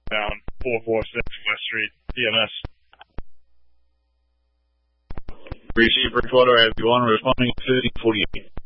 southbound 446 West Street, PMS. Receive Bridgewater, I have you on responding 1548.